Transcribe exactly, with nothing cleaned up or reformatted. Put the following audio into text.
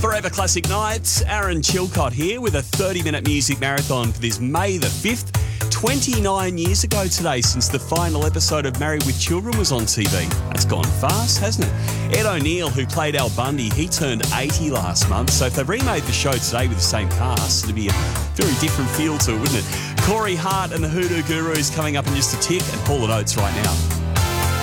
Forever Classic Nights, Aaron Chilcott here with a thirty-minute music marathon for this May the fifth. twenty-nine years ago today since the final episode of Married with Children was on T V. That's gone fast, hasn't it? Ed O'Neill, who played Al Bundy, he turned eighty last month, so if they've remade the show today with the same cast, it'd be a very different feel to it, wouldn't it? Corey Hart and the Hoodoo Gurus coming up in just a tick, and Hall and Oates right now.